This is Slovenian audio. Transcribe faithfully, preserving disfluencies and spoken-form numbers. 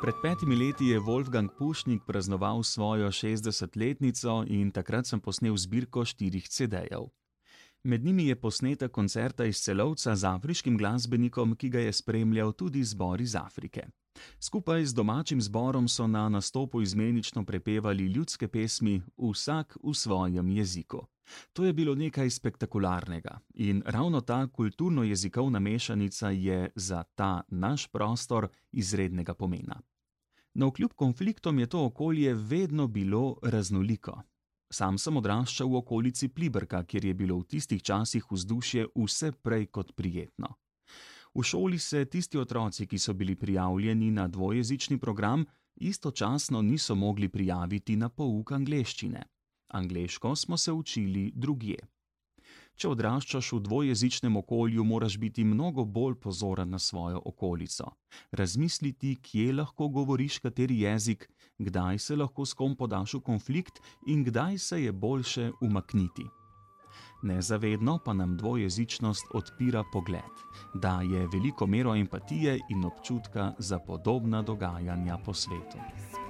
Pred petimi leti je Wolfgang Pušnik praznoval svojo šestdesetletnico in takrat sem posnel zbirko štirih cedejev. Med njimi je posnetek koncerta iz Celovca z afriškim glasbenikom, ki ga je spremljal tudi zbor iz Afrike. Skupaj z domačim zborom so na nastopu izmenično prepevali ljudske pesmi, vsak v svojem jeziku. To je bilo nekaj spektakularnega in ravno ta kulturno-jezikovna mešanica je za ta naš prostor izrednega pomena. Navkljub konfliktom je to okolje vedno bilo raznoliko. Sam sem odraščal v okolici Pliberka, kjer je bilo v tistih časih vzdušje vse prej kot prijetno. V šoli se tisti otroci, ki so bili prijavljeni na dvojezični program, istočasno niso mogli prijaviti na pouk angleščine. Angleško smo se učili drugje. Če odraščaš v dvojezičnem okolju, moraš biti mnogo bolj pozoren na svojo okolico. Razmisliti, kje lahko govoriš kateri jezik, kdaj se lahko s kom podaš v konflikt in kdaj se je boljše umakniti. Nezavedno pa nam dvojezičnost odpira pogled, daje veliko mero empatije in občutka za podobna dogajanja po svetu.